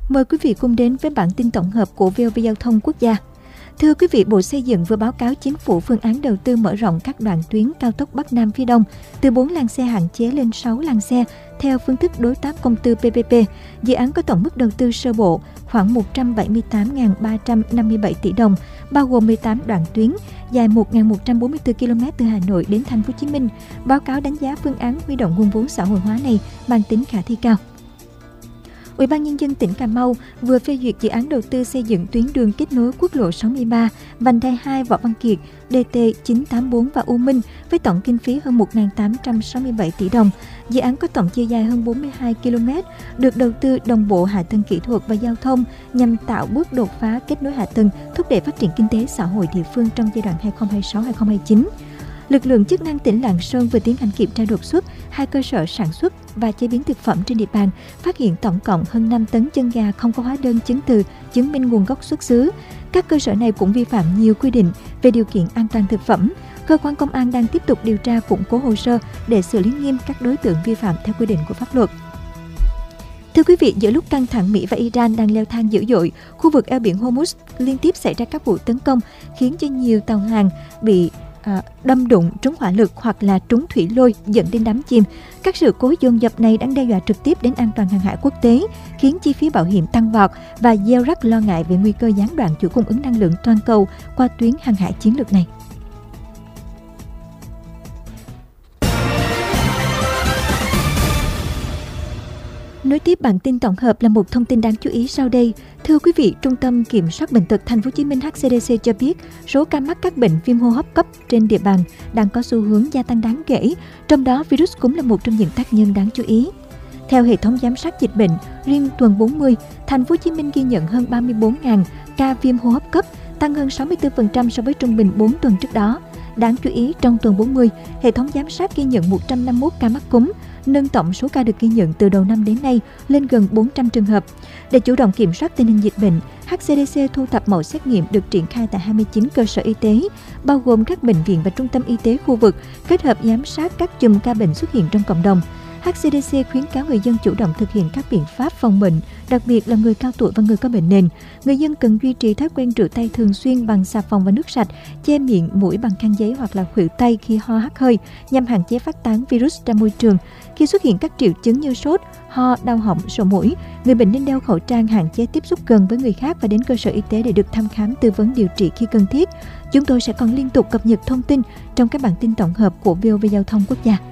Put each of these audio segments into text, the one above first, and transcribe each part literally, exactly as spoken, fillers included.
Mời quý vị cùng đến với bản tin tổng hợp của vê o vê Giao thông Quốc gia. Thưa quý vị, Bộ Xây dựng vừa báo cáo Chính phủ phương án đầu tư mở rộng các đoạn tuyến cao tốc Bắc Nam phía Đông từ bốn làn xe hạn chế lên sáu làn xe theo phương thức đối tác công tư pê pê pê. Dự án có tổng mức đầu tư sơ bộ khoảng một trăm bảy mươi tám nghìn ba trăm năm mươi bảy tỷ đồng, bao gồm mười tám đoạn tuyến dài một nghìn một trăm bốn mươi tư ki lô mét từ Hà Nội đến Thành phố Hồ Chí Minh. Báo cáo đánh giá phương án huy động nguồn vốn xã hội hóa này mang tính khả thi cao. Ủy ban Nhân dân tỉnh Cà Mau vừa phê duyệt dự án đầu tư xây dựng tuyến đường kết nối quốc lộ sáu mươi ba, vành đai hai Võ Văn Kiệt, đê tê chín tám bốn và U Minh với tổng kinh phí hơn một nghìn tám trăm sáu mươi bảy tỷ đồng. Dự án có tổng chiều dài hơn bốn mươi hai ki lô mét, được đầu tư đồng bộ hạ tầng kỹ thuật và giao thông nhằm tạo bước đột phá kết nối hạ tầng, thúc đẩy phát triển kinh tế xã hội địa phương trong giai đoạn hai nghìn không trăm hai mươi sáu đến hai nghìn không trăm hai mươi chín. Lực lượng chức năng tỉnh Lạng Sơn vừa tiến hành kiểm tra đột xuất hai cơ sở sản xuất và chế biến thực phẩm trên địa bàn, phát hiện tổng cộng hơn năm tấn chân gà không có hóa đơn chứng từ chứng minh nguồn gốc xuất xứ. Các cơ sở này cũng vi phạm nhiều quy định về điều kiện an toàn thực phẩm. Cơ quan công an đang tiếp tục điều tra củng cố hồ sơ để xử lý nghiêm các đối tượng vi phạm theo quy định của pháp luật. Thưa quý vị, giữa lúc căng thẳng Mỹ và Iran đang leo thang dữ dội, khu vực eo biển Hormuz liên tiếp xảy ra các vụ tấn công khiến cho nhiều tàu hàng bị À, đâm đụng, trúng hỏa lực hoặc là trúng thủy lôi dẫn đến đắm chìm. Các sự cố dồn dập này đang đe dọa trực tiếp đến an toàn hàng hải quốc tế, khiến chi phí bảo hiểm tăng vọt và gieo rắc lo ngại về nguy cơ gián đoạn chuỗi cung ứng năng lượng toàn cầu qua tuyến hàng hải chiến lược này. Nối tiếp bản tin tổng hợp là một thông tin đáng chú ý sau đây. Thưa quý vị, Trung tâm Kiểm soát Bệnh tật Thành phố Hồ Chí Minh H C D C cho biết số ca mắc các bệnh viêm hô hấp cấp trên địa bàn đang có xu hướng gia tăng đáng kể, trong đó virus cúm là một trong những tác nhân đáng chú ý. Theo hệ thống giám sát dịch bệnh, riêng tuần bốn mươi, Thành phố Hồ Chí Minh ghi nhận hơn ba mươi bốn nghìn ca viêm hô hấp cấp, tăng hơn sáu mươi tư phần trăm so với trung bình bốn tuần trước đó. Đáng chú ý, trong tuần bốn mươi, hệ thống giám sát ghi nhận một trăm năm mươi mốt ca mắc cúm, nâng tổng số ca được ghi nhận từ đầu năm đến nay lên gần bốn trăm trường hợp. Để chủ động kiểm soát tình hình dịch bệnh, H C D C thu thập mẫu xét nghiệm được triển khai tại hai mươi chín cơ sở y tế, bao gồm các bệnh viện và trung tâm y tế khu vực, kết hợp giám sát các chùm ca bệnh xuất hiện trong cộng đồng. H C D C khuyến cáo người dân chủ động thực hiện các biện pháp phòng bệnh, đặc biệt là người cao tuổi và người có bệnh nền. Người dân cần duy trì thói quen rửa tay thường xuyên bằng xà phòng và nước sạch, che miệng, mũi bằng khăn giấy hoặc là khuỷu tay khi ho hắt hơi nhằm hạn chế phát tán virus ra môi trường. Khi xuất hiện các triệu chứng như sốt, ho, đau họng, sổ mũi, người bệnh nên đeo khẩu trang, hạn chế tiếp xúc gần với người khác và đến cơ sở y tế để được thăm khám, tư vấn điều trị khi cần thiết. Chúng tôi sẽ còn liên tục cập nhật thông tin trong các bản tin tổng hợp của vê o vê Giao thông Quốc gia.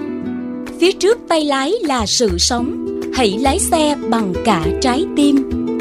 Phía trước tay lái là sự sống, hãy lái xe bằng cả trái tim.